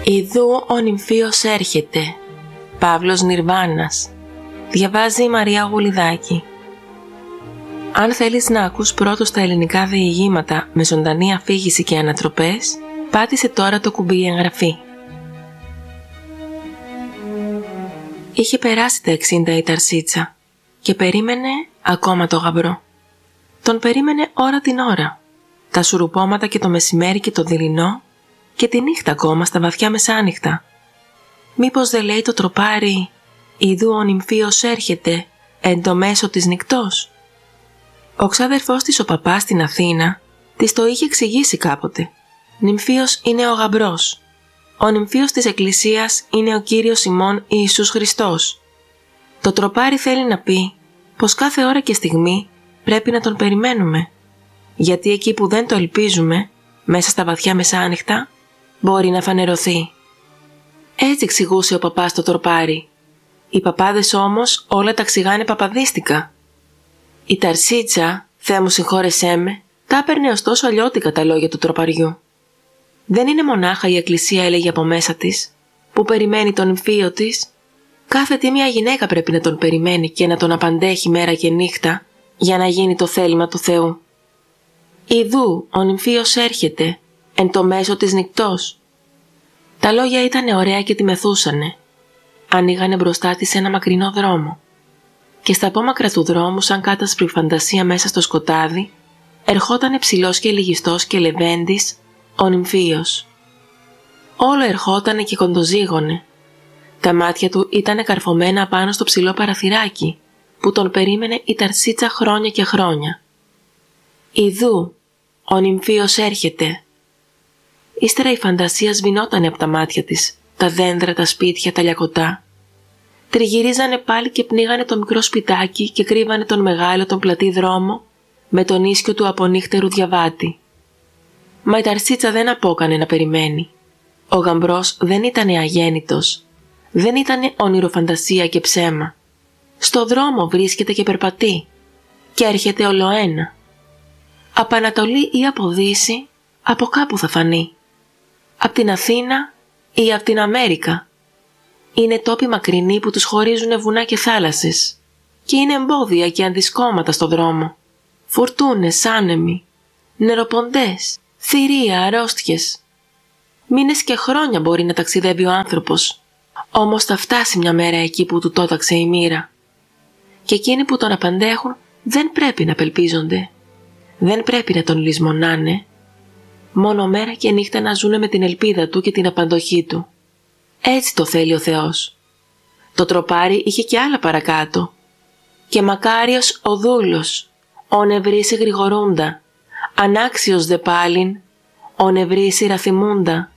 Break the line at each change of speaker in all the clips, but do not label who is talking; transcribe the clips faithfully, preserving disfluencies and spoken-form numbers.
Ιδού ο νυμφίος έρχεται. Παύλος Νιρβάνας. Διαβάζει η Μαρία Γουλιδάκη. Αν θέλεις να ακούς πρώτος τα ελληνικά διηγήματα με ζωντανή αφήγηση και ανατροπές, πάτησε τώρα το κουμπί εγγραφή. Είχε περάσει τα εξήντα η Ταρσίτσα και περίμενε ακόμα το γαμπρό. Τον περίμενε ώρα την ώρα, τα σουρουπώματα και το μεσημέρι και το δειλινό και τη νύχτα ακόμα στα βαθιά μεσάνυχτα. Μήπως δεν λέει το τροπάρι «Ιδού ο νυμφίος έρχεται εν το μέσο της νυκτός». Ο ξάδερφός της ο παπάς στην Αθήνα της το είχε εξηγήσει κάποτε. Νυμφίος είναι ο γαμπρός. Ο νυμφίος της Εκκλησίας είναι ο Κύριος ημών Ιησούς Χριστός. Το τροπάρι θέλει να πει πως κάθε ώρα και στιγμή πρέπει να τον περιμένουμε, γιατί εκεί που δεν το ελπίζουμε, μέσα στα βαθιά μεσάνυχτα, μπορεί να φανερωθεί. Έτσι εξηγούσε ο παπάς το τροπάρι. Οι παπάδες όμως όλα τα ξηγάνε παπαδίστικα. Η Ταρσίτσα, Θεέ μου συγχώρεσέ με, τα έπαιρνε ωστόσο αλλιώτικα τα λόγια του τροπαριού. Δεν είναι μονάχα η Εκκλησία, έλεγε από μέσα της, που περιμένει τον νυμφίο της. Κάθε τι μια γυναίκα πρέπει να τον περιμένει και να τον απαντέχει μέρα και νύχτα για να γίνει το θέλημα του Θεού. Ιδού ο νυμφίος έρχεται εν το μέσο της νυκτός. Τα λόγια ήταν ωραία και τη μεθούσανε. Ανοίγανε μπροστά της ένα μακρινό δρόμο. Και στα απόμακρα του δρόμου, σαν κάτασπρη φαντασία μέσα στο σκοτάδι, ερχότανε ψηλός και λυγιστός και λεβέντης ο νυμφίος. Όλο ερχότανε και κοντοζήγωνε. Τα μάτια του ήτανε καρφωμένα πάνω στο ψηλό παραθυράκι που τον περίμενε η Ταρσίτσα χρόνια και χρόνια. Ιδού, ο νυμφίος έρχεται. Ύστερα η φαντασία σβηνότανε από τα μάτια της, τα δέντρα, τα σπίτια, τα λιακωτά. Τριγυρίζανε πάλι και πνίγανε το μικρό σπιτάκι και κρύβανε τον μεγάλο τον πλατή δρόμο με τον ίσκιο του απονύχτερου διαβάτη. Μα η Ταρσίτσα δεν απόκανε να περιμένει. Ο γαμπρός δεν ήτανε αγέννητος. Δεν ήτανε όνειροφαντασία και ψέμα. Στο δρόμο βρίσκεται και περπατεί και έρχεται ολοένα. Απ' Ανατολή ή από Δύση, από κάπου θα φανεί. Απ' την Αθήνα ή απ' την Αμέρικα. Είναι τόποι μακρινοί που τους χωρίζουν βουνά και θάλασσες και είναι εμπόδια και αντισκόμματα στο δρόμο. Φουρτούνες, άνεμοι, νεροποντές, θηρία, αρρώστιες. Μήνες και χρόνια μπορεί να ταξιδεύει ο άνθρωπος, όμως θα φτάσει μια μέρα εκεί που του τόταξε η μοίρα. Και εκείνοι που τον απαντέχουν δεν πρέπει να απελπίζονται, δεν πρέπει να τον λησμονάνε, μόνο μέρα και νύχτα να ζουνε με την ελπίδα του και την απαντοχή του. Έτσι το θέλει ο Θεός. Το τροπάρι είχε και άλλα παρακάτω. Και μακάριος ο δούλος, ο νευρίσι γρηγορούντα, ανάξιος δε πάλιν, ο νευρίσι ραθυμούντα.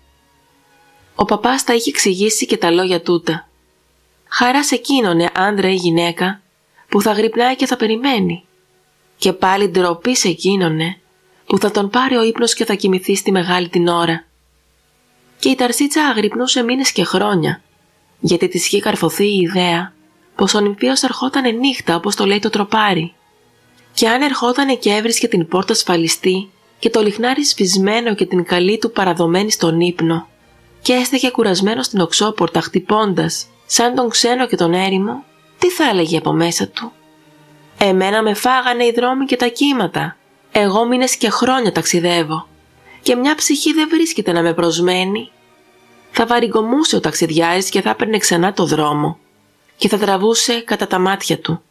Ο παπάς τα είχε εξηγήσει και τα λόγια τούτα. Χαρά σε εκείνον, άντρα ή γυναίκα, που θα γρυπνάει και θα περιμένει. Και πάλι ντροπή σε εκείνον, που θα τον πάρει ο ύπνος και θα κοιμηθεί στη μεγάλη την ώρα. Και η Ταρσίτσα αγρυπνούσε μήνες και χρόνια, γιατί της είχε καρφωθεί η ιδέα πως ο νυμφίος ερχότανε νύχτα όπως το λέει το τροπάρι. Και αν ερχότανε και έβρισκε την πόρτα σφαλιστή και το λιχνάρι σβησμένο και την καλή του παραδομένη στον ύπνο και έστεχε κουρασμένο στην οξόπορτα χτυπώντας σαν τον ξένο και τον έρημο, τι θα έλεγε από μέσα του? Εμένα με φάγανε οι δρόμοι και τα κύματα. Εγώ μήνες και χρόνια ταξιδεύω και μια ψυχή δεν βρίσκεται να με προσμένει. Θα βαριγκομούσε ο ταξιδιάρης και θα έπαιρνε ξανά το δρόμο και θα τραβούσε κατά τα μάτια του.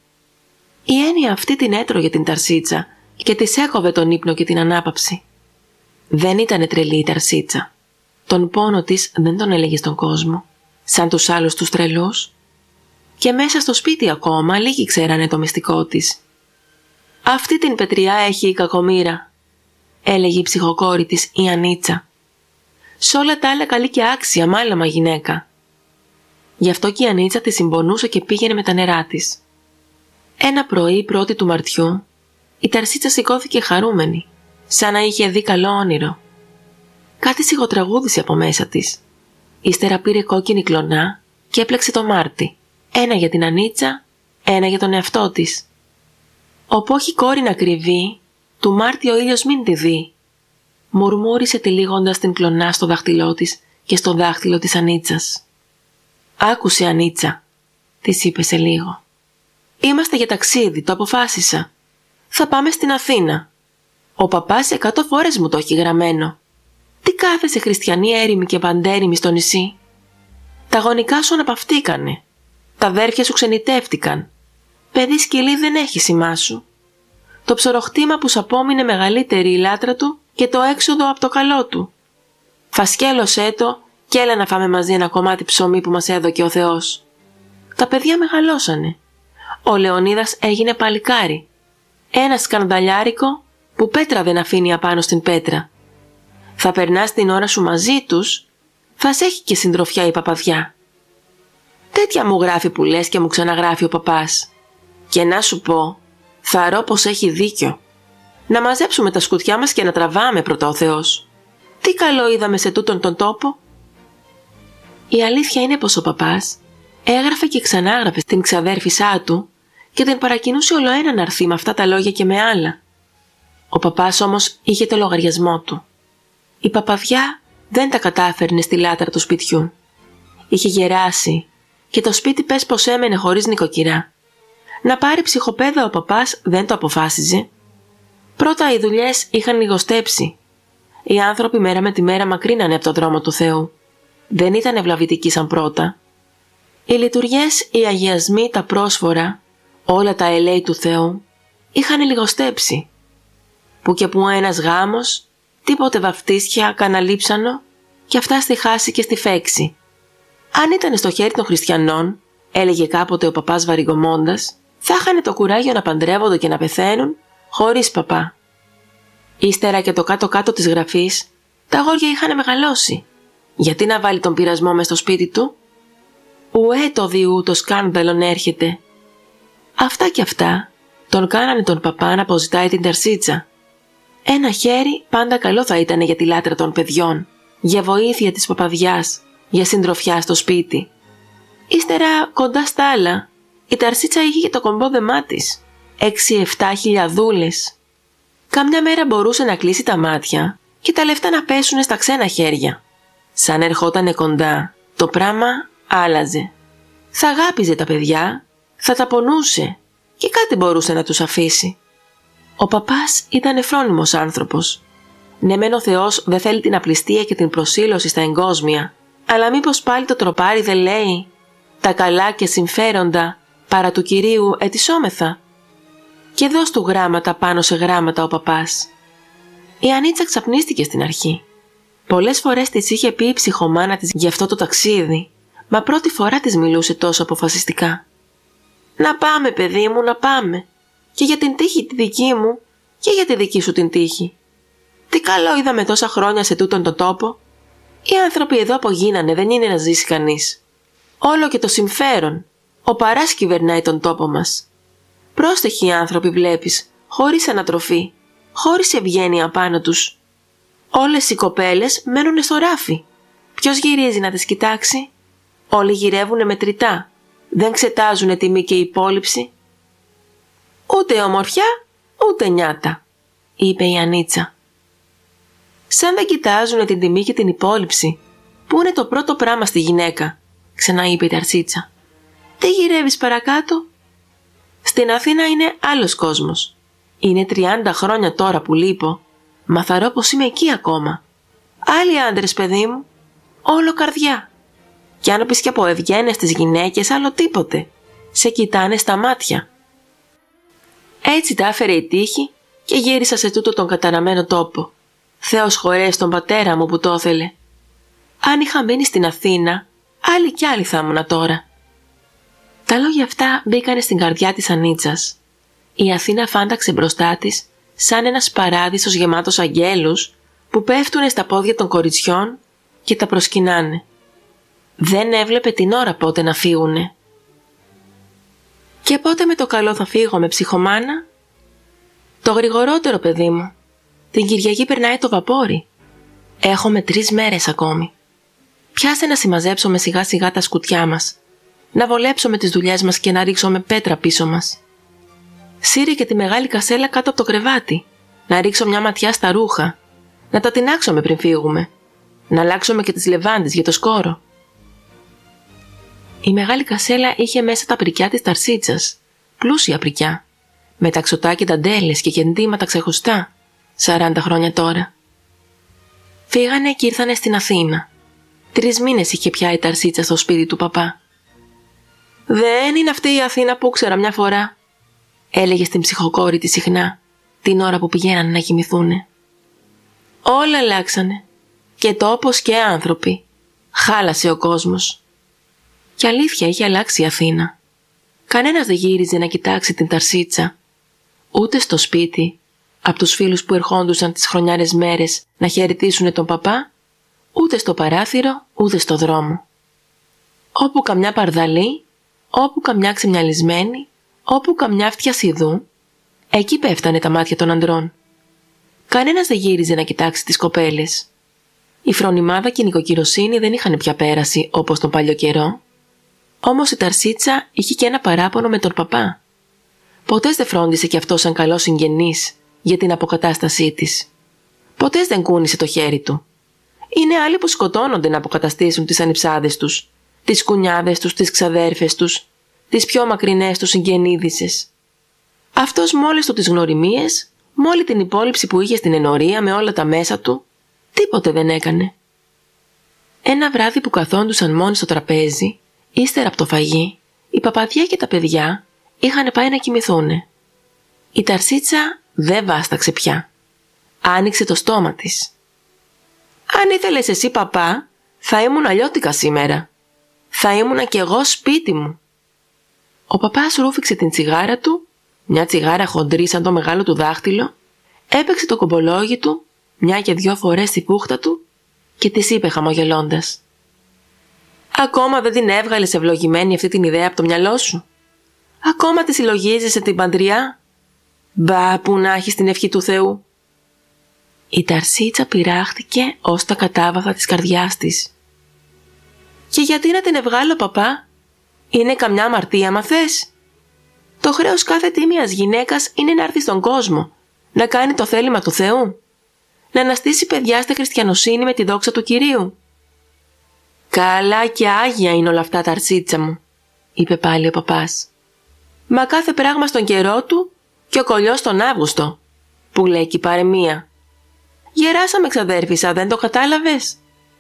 Η έννοια αυτή την έτρωγε την Ταρσίτσα και της έκοβε τον ύπνο και την ανάπαυση. Δεν ήτανε τρελή η Ταρσίτσα. Τον πόνο της δεν τον έλεγε στον κόσμο, σαν τους άλλους τους τρελούς. Και μέσα στο σπίτι ακόμα λίγοι ξέρανε το μυστικό της. «Αυτή την πετριά έχει η κακομοίρα», έλεγε η ψυχοκόρη της η Ανίτσα. «Σ' όλα τα άλλα καλή και άξια μάλαμα γυναίκα». Γι' αυτό και η Ανίτσα τη συμπονούσε και πήγαινε με τα νερά της. Ένα πρωί πρώτη του Μαρτιού, η Ταρσίτσα σηκώθηκε χαρούμενη, σαν να είχε δει καλό όνειρο. Κάτι σιγοτραγούδησε από μέσα της. Ύστερα πήρε κόκκινη κλονά και έπλεξε το Μάρτι. Ένα για την Ανίτσα, ένα για τον εαυτό της. «Όπου όχι κόρη να κρυβεί, του Μάρτι ο ήλιος μην τη δει», μουρμούρισε τυλίγοντας την κλονά στο δάχτυλό της και στο δάχτυλο της Ανίτσας. «Άκουσε, Ανίτσα», της είπε σε λίγο. «Είμαστε για ταξίδι, το αποφάσισα. Θα πάμε στην Αθήνα. Ο παπάς εκατό φορές μου το έχει γραμμένο. Τι κάθεσαι χριστιανή έρημη και παντέρημη στο νησί? Τα γονικά σου αναπαυτήκανε. Τα αδέρφια σου ξενιτεύτηκαν. Παιδί σκυλί δεν έχει σημά σου. Το ψωροχτήμα που σ' απόμεινε μεγαλύτερη η λάτρα του και το έξοδο από το καλό του. Φασκέλωσέ το και έλα να φάμε μαζί ένα κομμάτι ψωμί που μας έδωκε ο Θεός». Τα παιδιά μεγαλώσανε. Ο Λεωνίδας έγινε παλικάρι. Ένα σκανδαλιάρικο που πέτρα δεν αφήνει απάνω στην πέτρα. Θα περνάς την ώρα σου μαζί τους, θα σ' έχει και συντροφιά η παπαδιά. Τέτοια μου γράφει που λες και μου ξαναγράφει ο παπάς. Και να σου πω, θαρώ πως έχει δίκιο. Να μαζέψουμε τα σκουτιά μας και να τραβάμε πρώτα ο Θεός. Τι καλό είδαμε σε τούτον τον τόπο? Η αλήθεια είναι πως ο παπάς έγραφε και ξανάγραφε στην ξαδέρφισά του και την παρακινούσε ολοένα να έρθει με αυτά τα λόγια και με άλλα. Ο παπάς όμως είχε το λογαριασμό του. Η παπαδιά δεν τα κατάφερνε στη λάτρα του σπιτιού. Είχε γεράσει και το σπίτι πες πως έμενε χωρίς νοικοκυρά. Να πάρει ψυχοπαίδα ο παπάς δεν το αποφάσιζε. Πρώτα οι δουλειές είχαν λιγοστέψει. Οι άνθρωποι μέρα με τη μέρα μακρύνανε από το δρόμο του Θεού. Δεν ήταν ευλαβητικοί σαν πρώτα. Οι λειτουργίες, οι αγιασμοί, τα πρόσφορα, όλα τα ελέη του Θεού είχαν λιγοστέψει. Που και που ένας γάμος, τίποτε βαφτίσια, καναλείψανο και αυτά στη χάση και στη φέξη. Αν ήταν στο χέρι των χριστιανών, έλεγε κάποτε ο παπάς βαρυγωμώντας, θα είχαν το κουράγιο να παντρεύονται και να πεθαίνουν χωρίς παπά. Ύστερα και το κάτω-κάτω της γραφής, τα αγόρια είχαν μεγαλώσει. Γιατί να βάλει τον πειρασμό μες στο σπίτι του? Ουέ το διού το σκάνδαλον έρχεται. Αυτά κι αυτά τον κάνανε τον παπά να αποζητάει την Ταρσίτσα. Ένα χέρι πάντα καλό θα ήταν για τη λάτρα των παιδιών, για βοήθεια της παπαδιάς, για συντροφιά στο σπίτι. Ύστερα κοντά στα άλλα, η Ταρσίτσα είχε και το κομπόδεμά της, έξι-εφτά χιλιαδούλες. Καμιά μέρα μπορούσε να κλείσει τα μάτια και τα λεφτά να πέσουνε στα ξένα χέρια. Σαν ερχότανε κοντά, το πράμα άλλαζε. Θα αγάπηζε τα παιδιά, θα τα πονούσε και κάτι μπορούσε να τους αφήσει. Ο παπάς ήταν εφρόνιμος άνθρωπος. Ναι μεν ο Θεός δεν θέλει την απληστία και την προσήλωση στα εγκόσμια, αλλά μήπως πάλι το τροπάρι δεν λέει «Τα καλά και συμφέροντα παρά του Κυρίου ετισόμεθα». Και δώσ' του γράμματα πάνω σε γράμματα ο παπάς. Η Ανίτσα ξαπνίστηκε στην αρχή. Πολλές φορές της είχε πει η ψυχομάνα της για αυτό το ταξίδι, μα πρώτη φορά της μιλούσε τόσο αποφασιστικά. «Να πάμε, παιδί μου, να πάμε. Και για την τύχη τη δική μου και για τη δική σου την τύχη. Τι καλό είδαμε τόσα χρόνια σε τούτον τον τόπο. Οι άνθρωποι εδώ απογίνανε, δεν είναι να ζήσει κανείς. Όλο και το συμφέρον. Ο παράς κυβερνάει τον τόπο μας. Πρόστεχοι άνθρωποι βλέπεις, χωρίς ανατροφή, χωρίς ευγένεια πάνω τους. Όλες οι κοπέλες μένουν στο ράφι. Ποιος γυρίζει να τις κοιτάξει? Όλοι γυρεύουνε μετρητά. Δεν ξετάζουνε τιμή και υπόλοιψη. Ούτε ομορφιά, ούτε νιάτα», είπε η Ανίτσα. «Σαν δεν κοιτάζουνε την τιμή και την υπόλοιψη, που είναι το πρώτο πράγμα στη γυναίκα», ξαναείπε η Ταρσίτσα. «Τι γυρεύεις παρακάτω? Στην Αθήνα είναι άλλος κόσμος. Είναι τριάντα χρόνια τώρα που λείπω, μα θαρώ πως είμαι εκεί ακόμα. Άλλοι άντρες, παιδί μου, όλο καρδιά. Κι αν πεις και από ευγένειες στις γυναίκες, άλλο τίποτε. Σε κοιτάνε στα μάτια». Έτσι τα έφερε η τύχη και γύρισα σε τούτο τον καταραμένο τόπο. Θεός χωρέσει τον πατέρα μου που το ήθελε. Αν είχα μείνει στην Αθήνα, άλλοι κι άλλοι θα ήμουνα τώρα. Τα λόγια αυτά μπήκανε στην καρδιά της Ανίτσας. Η Αθήνα φάνταξε μπροστά της σαν ένας παράδεισος γεμάτος αγγέλους που πέφτουνε στα πόδια των κοριτσιών και τα προσκυνάνε. Δεν έβλεπε την ώρα πότε να φύγουνε. «Και πότε με το καλό θα φύγω με ψυχομάνα?» «Το γρηγορότερο, παιδί μου. Την Κυριακή περνάει το βαπόρι. Έχουμε τρεις μέρες ακόμη. Πιάσε να συμμαζέψουμε σιγά σιγά τα σκουτιά μας, να βολέψουμε τις δουλειές μας και να ρίξουμε πέτρα πίσω μας. Σύρε και τη μεγάλη κασέλα κάτω από το κρεβάτι, να ρίξω μια ματιά στα ρούχα, να τα τεινάξουμε πριν φύγουμε. Να αλλάξουμε και τις λεβάντες για το σκόρο. Η μεγάλη κασέλα είχε μέσα τα πρικιά της Ταρσίτσας, πλούσια πρικιά, με ταξωτά και νταντέλες και κεντήματα ξεχωστά, σαράντα χρόνια τώρα. Φύγανε και ήρθανε στην Αθήνα. Τρεις μήνες είχε πια η Ταρσίτσα στο σπίτι του παπά. «Δεν είναι αυτή η Αθήνα που ήξερα μια φορά», έλεγε στην ψυχοκόρη της συχνά, την ώρα που πηγαίνανε να κοιμηθούνε. «Όλα αλλάξανε, και τόπος και άνθρωποι. Χάλασε ο κόσμος». Και αλήθεια είχε αλλάξει η Αθήνα. Κανένας δεν γύριζε να κοιτάξει την Ταρσίτσα, ούτε στο σπίτι, από τους φίλους που ερχόντουσαν τις χρονιάρες μέρες να χαιρετήσουν τον παπά, ούτε στο παράθυρο, ούτε στο δρόμο. Όπου καμιά παρδαλή, όπου καμιά ξεμυαλισμένη, όπου καμιά φτιασιδού, εκεί πέφτανε τα μάτια των ανδρών. Κανένας δεν γύριζε να κοιτάξει τις κοπέλες. Η φρονιμάδα και η νοικοκυροσύνη δεν είχαν πια πέραση όπως τον παλιό καιρό. Όμως η Ταρσίτσα είχε και ένα παράπονο με τον παπά. Ποτέ δεν φρόντισε κι αυτό σαν καλό συγγενής για την αποκατάστασή της. Ποτέ δεν κούνησε το χέρι του. Είναι άλλοι που σκοτώνονται να αποκαταστήσουν τις ανιψάδες τους, τις κουνιάδες τους, τις ξαδέρφες τους, τις πιο μακρινές τους συγγενίδισσες. Αυτός με όλες του τις γνωριμίες, με όλη την υπόλοιψη που είχε στην ενορία με όλα τα μέσα του, τίποτε δεν έκανε. Ένα βράδυ που καθόντουσαν μόνοι στο τραπέζι, ύστερα από το φαγί, η παπαδιά και τα παιδιά είχαν πάει να κοιμηθούνε. Η Ταρσίτσα δεν βάσταξε πια. Άνοιξε το στόμα της. «Αν ήθελες εσύ, παπά, θα ήμουν αλλιώτικα σήμερα. Θα ήμουνα κι εγώ σπίτι μου». Ο παπάς ρούφηξε την τσιγάρα του, μια τσιγάρα χοντρή σαν το μεγάλο του δάχτυλο, έπαιξε το κομπολόγι του, μια και δυο φορές στη φούχτα του και της είπε χαμογελώντας: «Ακόμα δεν την έβγαλες ευλογημένη αυτή την ιδέα από το μυαλό σου? Ακόμα τη συλλογίζεσαι την παντριά? Μπα, που να έχεις την ευχή του Θεού». Η Ταρσίτσα πειράχτηκε ως τα κατάβαθα της καρδιάς της. «Και γιατί να την ευγάλω, παπά? Είναι καμιά αμαρτία, μα θες? Το χρέος κάθε τίμιας γυναίκας είναι να έρθει στον κόσμο, να κάνει το θέλημα του Θεού, να αναστήσει παιδιά στη χριστιανοσύνη με τη δόξα του Κυρίου». «Καλά και άγια είναι όλα αυτά, Ταρσίτσα μου», είπε πάλι ο παπάς. «Μα κάθε πράγμα στον καιρό του και ο κολλιός τον Αύγουστο, που λέει και η παρεμία. Γεράσαμε, ξαδέρφισσα, δεν το κατάλαβες?»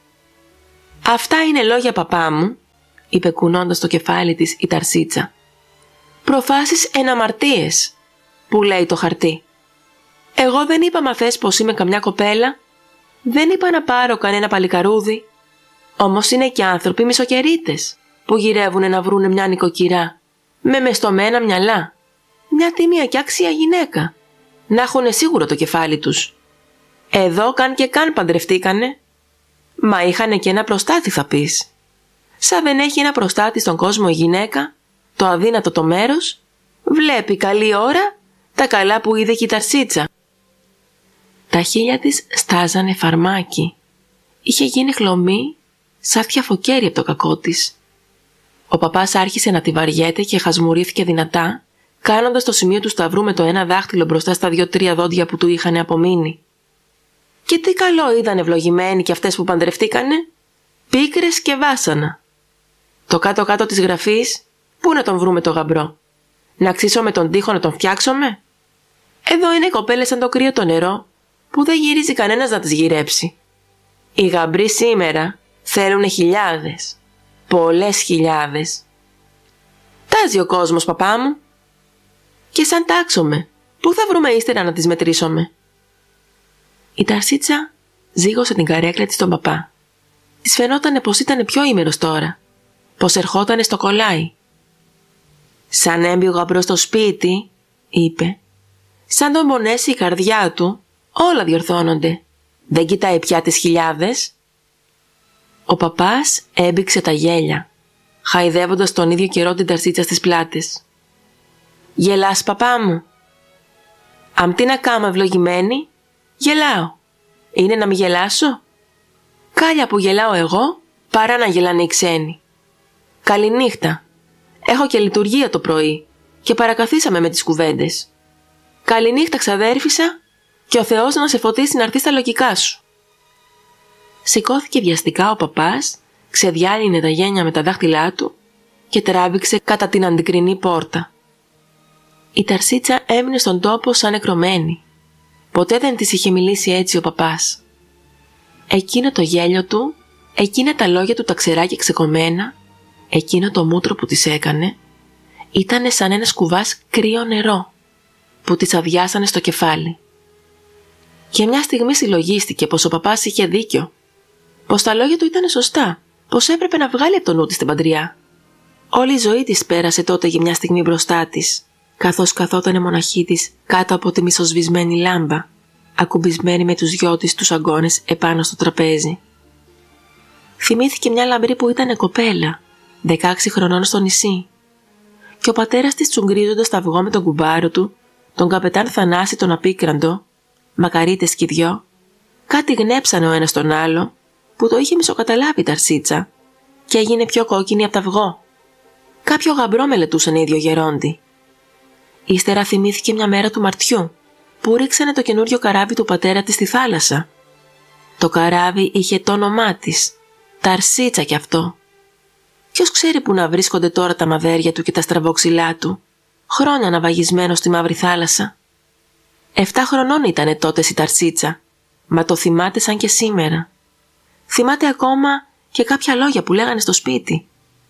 «Αυτά είναι λόγια, παπά μου», είπε κουνώντας το κεφάλι της η Ταρσίτσα. «Προφάσεις εν αμαρτίες, που λέει το χαρτί. Εγώ δεν είπα μα θες πως είμαι καμιά κοπέλα, δεν είπα να πάρω κανένα παλικαρούδι. Όμως είναι και άνθρωποι μισοκερίτες που γυρεύουνε να βρούνε μια νοικοκυρά με μεστομένα μυαλά, μια τίμια και άξια γυναίκα, να έχουνε σίγουρο το κεφάλι τους. Εδώ καν και καν παντρευτήκανε. Μα είχανε και ένα προστάτη, θα πεις. Σαν δεν έχει ένα προστάτη στον κόσμο η γυναίκα, το αδύνατο το μέρος, βλέπει καλή ώρα τα καλά που είδε και η Ταρσίτσα». Τα χείλια της στάζανε φαρμάκι. Είχε γίνει χλωμή σαν φωκέρι από το κακό της. Ο παπάς άρχισε να τη βαριέται και χασμουρήθηκε δυνατά, κάνοντας το σημείο του σταυρού με το ένα δάχτυλο μπροστά στα δυο-τρία δόντια που του είχαν απομείνει. Και τι καλό είδαν ευλογημένοι κι αυτές που παντρευτήκανε, πίκρες και βάσανα. Το κάτω-κάτω της γραφής, πού να τον βρούμε το γαμπρό? Να ξύσω με τον τοίχο να τον φτιάξουμε? Εδώ είναι κοπέλες σαν το κρύο το νερό, που δεν γυρίζει κανένας να τις γυρέψει. Οι γαμπροί σήμερα θέλουνε χιλιάδες, πολλές χιλιάδες. Τάζει ο κόσμος, παπά μου. Και σαν τάξομαι, πού θα βρούμε ύστερα να τις μετρήσουμε? Η Ταρσίτσα ζήγωσε την καρέκλα της στον παπά. Της φαινότανε πως ήταν πιο ήμερος τώρα, πως ερχότανε στο κολλάι. «Σαν έμπει ο γαμπρός στο σπίτι», είπε, «σαν τον πονέσει η καρδιά του, όλα διορθώνονται. Δεν κοιτάει πια τις χιλιάδες». Ο παπάς έμπηξε τα γέλια, χαϊδεύοντας τον ίδιο καιρό την Ταρσίτσα στις πλάτες. «Γελάς, παπά μου?» «Αμ τι να κάμω, ευλογημένη?» «Γελάω. Είναι να μη γελάσω?» «Κάλια που γελάω εγώ, παρά να γελάνε οι ξένοι. Καληνύχτα. Έχω και λειτουργία το πρωί και παρακαθίσαμε με τις κουβέντες. Καληνύχτα, ξαδέρφισσα, και ο Θεός να σε φωτίσει να έρθει στα λογικά σου». Σηκώθηκε βιαστικά ο παπάς, ξεδιάλυνε τα γένια με τα δάχτυλά του και τράβηξε κατά την αντικρινή πόρτα. Η Ταρσίτσα έμεινε στον τόπο σαν νεκρωμένη. Ποτέ δεν της είχε μιλήσει έτσι ο παπάς. Εκείνο το γέλιο του, εκείνα τα λόγια του τα ξερά και ξεκομμένα, εκείνο το μούτρο που της έκανε, ήτανε σαν ένας κουβάς κρύο νερό που της αδειάσανε στο κεφάλι. Και μια στιγμή συλλογίστηκε πως ο παπάς είχε δίκιο, πως τα λόγια του ήταν σωστά, πως έπρεπε να βγάλει από το νου της την παντριά. Όλη η ζωή της πέρασε τότε για μια στιγμή μπροστά της, καθώς καθότανε μοναχή της κάτω από τη μισοσβησμένη λάμπα, ακουμπισμένη με τους δυο της τους αγκώνες επάνω στο τραπέζι. Θυμήθηκε μια λαμπρή που ήταν κοπέλα, δεκαέξι χρονών στο νησί, και ο πατέρας της τσουγκρίζοντας τα αυγό με τον κουμπάρο του, τον καπετάν Θανάση τον απίκραντο, μακαρίτες κι οι δυο, κάτι γνέψανε ο ένας τον άλλο, που το είχε μισοκαταλάβει η Ταρσίτσα και έγινε πιο κόκκινη από τα αυγό. Κάποιο γαμπρό μελετούσαν οι δύο γερόντι. Ύστερα θυμήθηκε μια μέρα του Μαρτιού, που ρίξανε το καινούριο καράβι του πατέρα της στη θάλασσα. Το καράβι είχε το όνομά της, Ταρσίτσα κι αυτό. Ποιος ξέρει που να βρίσκονται τώρα τα μαδέρια του και τα στραβόξυλά του, χρόνια ναυαγισμένο στη μαύρη θάλασσα. Εφτά χρονών ήτανε τότε η Ταρσίτσα, μα το θυμάται σαν και σήμερα. Θυμάται ακόμα και κάποια λόγια που λέγανε στο σπίτι.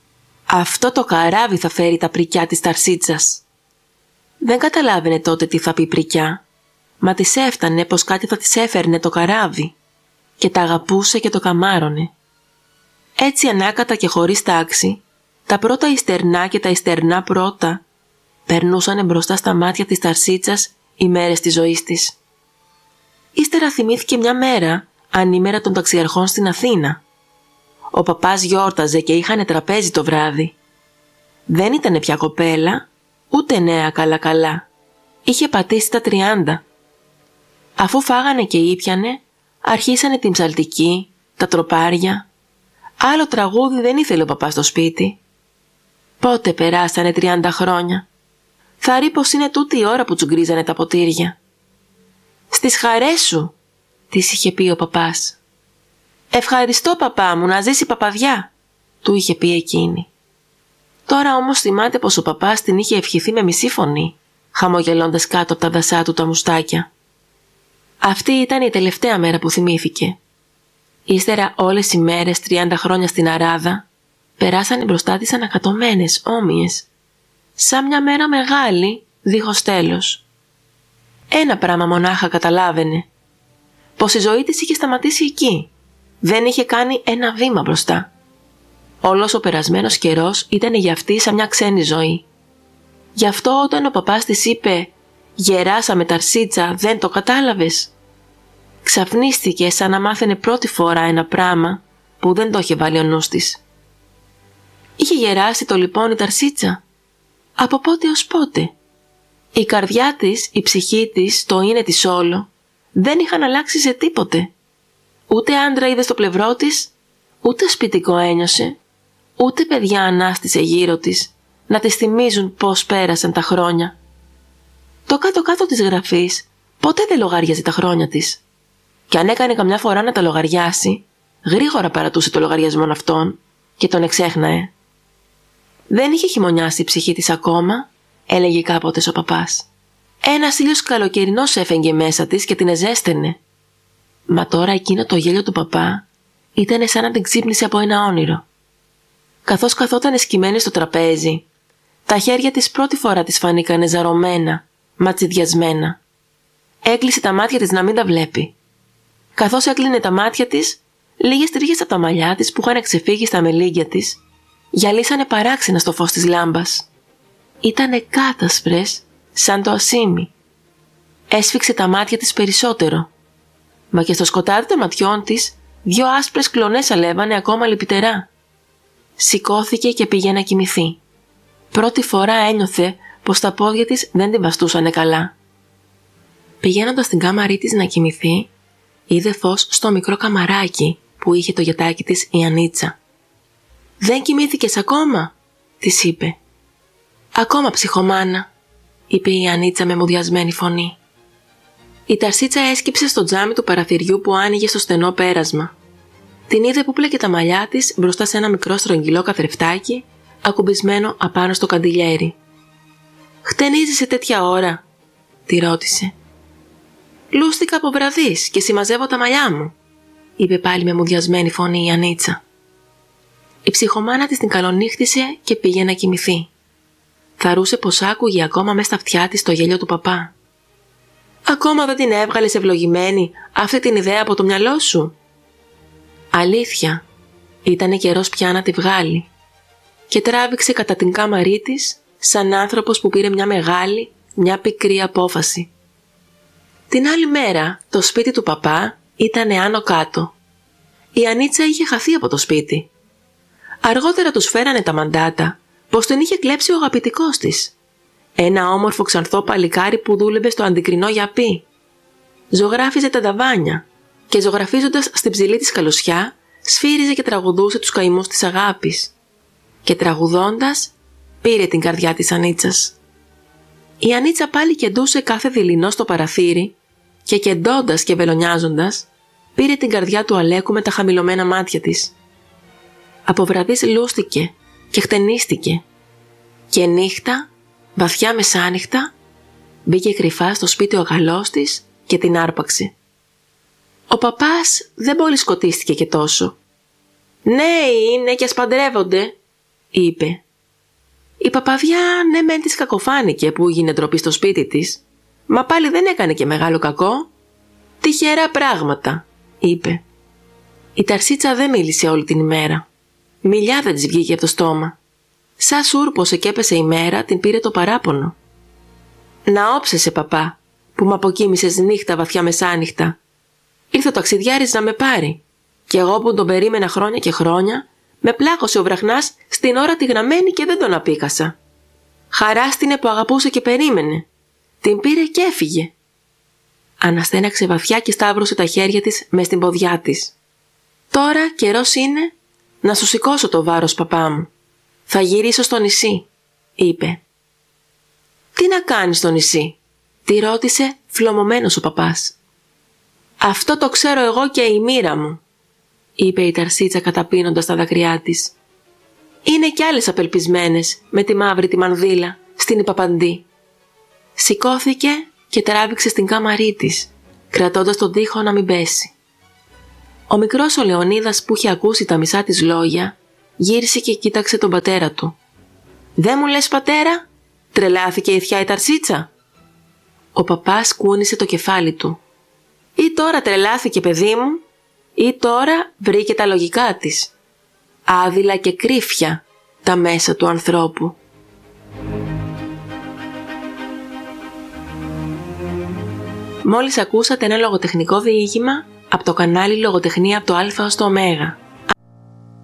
Αυτό το καράβι θα φέρει τα πρικιά της Ταρσίτσας. Δεν καταλάβαινε τότε τι θα πει πρικιά, μα της έφτανε πως κάτι θα της έφερνε το καράβι και τα αγαπούσε και το καμάρωνε. Έτσι ανάκατα και χωρίς τάξη, τα πρώτα ιστερνά και τα ιστερνά πρώτα περνούσανε μπροστά στα μάτια της Ταρσίτσας οι μέρες της ζωής της. Ύστερα θυμήθηκε μια μέρα, ανήμερα των ταξιαρχών στην Αθήνα. Ο παπάς γιόρταζε και είχανε τραπέζι το βράδυ. Δεν ήτανε πια κοπέλα, ούτε νέα καλά-καλά. Είχε πατήσει τα τριάντα. Αφού φάγανε και ήπιανε, αρχίσανε την ψαλτική, τα τροπάρια. Άλλο τραγούδι δεν ήθελε ο παπάς στο σπίτι. Πότε περάσανε τριάντα χρόνια. Θα ρει πως είναι τούτη η ώρα που τσουγκρίζανε τα ποτήρια. «Στις χαρές σου», της είχε πει ο παπάς. «Ευχαριστώ παπά μου, να ζήσει παπαδιά», του είχε πει εκείνη. Τώρα όμως θυμάται πως ο παπάς την είχε ευχηθεί με μισή φωνή, χαμογελώντας κάτω από τα δασά του τα μουστάκια. Αυτή ήταν η τελευταία μέρα που θυμήθηκε. Ύστερα όλες οι μέρες τριάντα χρόνια στην Αράδα περάσανε μπροστά της ανακατωμένες, όμοιες, σαν μια μέρα μεγάλη, δίχως τέλος. Ένα πράγμα μονάχα καταλάβαινε, πως η ζωή της είχε σταματήσει εκεί, δεν είχε κάνει ένα βήμα μπροστά. Όλος ο περασμένος καιρός ήταν για αυτή σαν μια ξένη ζωή. Γι' αυτό όταν ο παπάς της είπε «Γεράσαμε Ταρσίτσα, δεν το κατάλαβες?» Ξαφνίστηκε σαν να μάθαινε πρώτη φορά ένα πράγμα που δεν το είχε βάλει ο νους της. Είχε γεράσει το λοιπόν η Ταρσίτσα. Από πότε ως πότε? Η καρδιά της, η ψυχή της, το είναι της όλο, δεν είχαν αλλάξει σε τίποτε. Ούτε άντρα είδε στο πλευρό της, ούτε σπιτικό ένιωσε, ούτε παιδιά ανάστησε γύρω της να της θυμίζουν πώς πέρασαν τα χρόνια. Το κάτω-κάτω της γραφής ποτέ δεν λογάριαζε τα χρόνια της. Και αν έκανε καμιά φορά να τα λογαριάσει, γρήγορα παρατούσε το λογαριασμό αυτόν και τον εξέχναε. Δεν είχε χειμωνιάσει η ψυχή της ακόμα, έλεγε κάποτε ο παπάς. Ένας ήλιος καλοκαιρινός έφεγγε μέσα της και την εζέστενε. Μα τώρα εκείνο το γέλιο του παπά ήταν σαν να την ξύπνησε από ένα όνειρο. Καθώς καθόταν σκυμμένη στο τραπέζι, τα χέρια της πρώτη φορά της φανήκανε ζαρωμένα, ματσιδιασμένα. Έκλεισε τα μάτια της να μην τα βλέπει. Καθώς έκλεινε τα μάτια της, λίγες τρίχες από τα μαλλιά της που είχαν ξεφύγει στα μελίγια της, γυαλίσανε παράξενα στο φως της λάμπας. Ήτανε κάτασπρες, σαν το ασίμι. Έσφιξε τα μάτια της περισσότερο. Μα και στο σκοτάδι των ματιών της, δυο άσπρες κλονές αλεύανε ακόμα λυπητερά. Σηκώθηκε και πήγε να κοιμηθεί. Πρώτη φορά ένιωθε πως τα πόδια της δεν την βαστούσανε καλά. Πηγαίνοντας στην κάμαρή της να κοιμηθεί, είδε φως στο μικρό καμαράκι που είχε το γιατάκι της η Ανίτσα. «Δεν κοιμήθηκες ακόμα?» της είπε. «Ακόμα, ψυχομάνα», είπε η Ανίτσα με μουδιασμένη φωνή. Η Ταρσίτσα έσκυψε στο τζάμι του παραθυριού που άνοιγε στο στενό πέρασμα. Την είδε που πλέκε τα μαλλιά της μπροστά σε ένα μικρό στρογγυλό καθρεφτάκι, ακουμπισμένο απάνω στο καντιλιέρι. «Χτενίζεις σε τέτοια ώρα?» τη ρώτησε. «Λούστηκα από βραδείς και συμμαζεύω τα μαλλιά μου», είπε πάλι με μουδιασμένη φωνή η Ανίτσα. Η ψυχομάνα της την καλονύχτησε και πήγε να κοιμηθεί. Θαρούσε πως άκουγε ακόμα μες στα αυτιά της το γέλιο του παπά. «Ακόμα δεν την έβγαλες ευλογημένη αυτή την ιδέα από το μυαλό σου?» Αλήθεια, ήτανε καιρός πια να τη βγάλει, και τράβηξε κατά την κάμαρή της σαν άνθρωπος που πήρε μια μεγάλη, μια πικρή απόφαση. Την άλλη μέρα το σπίτι του παπά ήτανε άνω κάτω. Η Ανίτσα είχε χαθεί από το σπίτι. Αργότερα τους φέρανε τα μαντάτα πως την είχε κλέψει ο αγαπητικός της, ένα όμορφο ξανθό παλικάρι που δούλευε στο αντικρινό γιαπί. Ζωγράφιζε τα ταβάνια και ζωγραφίζοντας στην ψηλή της καλοσιά σφύριζε και τραγουδούσε τους καημούς της αγάπης. Και τραγουδώντας πήρε την καρδιά της Ανίτσας. Η Ανίτσα πάλι κεντούσε κάθε δειλινό στο παραθύρι και κεντώντας και βελονιάζοντας πήρε την καρδιά του Αλέκου με τα χαμηλωμένα μάτια της. Από βραδείς λούστηκε και χτενίστηκε και νύχτα, βαθιά μεσάνυχτα, μπήκε κρυφά στο σπίτι ο αγαλός της και την άρπαξε. Ο παπάς δεν πολύ σκοτίστηκε και τόσο. «Νέοι είναι και ας παντρεύονται», είπε. Η παπαδιά ναι μεν της κακοφάνηκε που έγινε ντροπή στο σπίτι της, μα πάλι δεν έκανε και μεγάλο κακό. «Τυχερά πράγματα», είπε. Η Ταρσίτσα δεν μίλησε όλη την ημέρα. Μιλιά δεν της βγήκε από το στόμα. Σαν σούρπωσε και έπεσε η μέρα, την πήρε το παράπονο. «Να όψεσαι, παπά, που μ' αποκοίμησες νύχτα βαθιά μεσάνυχτα. Ήρθε ο ταξιδιάρης να με πάρει, και εγώ που τον περίμενα χρόνια και χρόνια, με πλάκωσε ο βραχνάς στην ώρα τη γραμμένη και δεν τον απίκασα. Χαράστηνε που αγαπούσε και περίμενε. Την πήρε και έφυγε». Αναστέναξε βαθιά και σταύρωσε τα χέρια της μες στην ποδιά της. «Τώρα καιρός είναι να σου σηκώσω το βάρος, παπά μου. Θα γυρίσω στο νησί», είπε. «Τι να κάνεις στο νησί?» τη ρώτησε φλωμωμένος ο παπάς. «Αυτό το ξέρω εγώ και η μοίρα μου», είπε η Ταρσίτσα καταπίνοντας τα δάκρυά της. «Είναι κι άλλες απελπισμένες με τη μαύρη τη μανδύλα στην υπαπαντή». Σηκώθηκε και τράβηξε στην κάμαρή της, κρατώντας τον τοίχο να μην πέσει. Ο μικρός ο Λεωνίδας που είχε ακούσει τα μισά της λόγια, γύρισε και κοίταξε τον πατέρα του. «Δεν μου λες, πατέρα?» τρελάθηκε η θιά η Ταρσίτσα. Ο παπάς κούνησε το κεφάλι του. «Ή τώρα τρελάθηκε, παιδί μου, ή τώρα βρήκε τα λογικά της. Άδειλα και κρύφια τα μέσα του ανθρώπου». Μόλις ακούσατε ένα λογοτεχνικό διήγημα από το κανάλι Λογοτεχνία από το Α ως το Ω.